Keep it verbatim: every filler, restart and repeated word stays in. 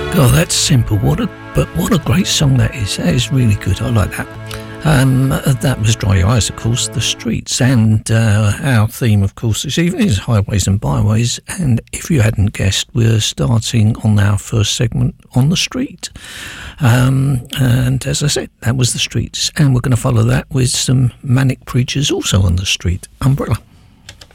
God, that's simple. What a but what a great song that is. That is really good. I like that. Um, that was Dry Your Eyes, of course, The Streets, and uh, our theme, of course, this evening is Highways and Byways. And if you hadn't guessed, we're starting on our first segment on the street. Um, and as I said, that was The Streets, and we're going to follow that with some Manic Preachers, also on the street. Umbrella.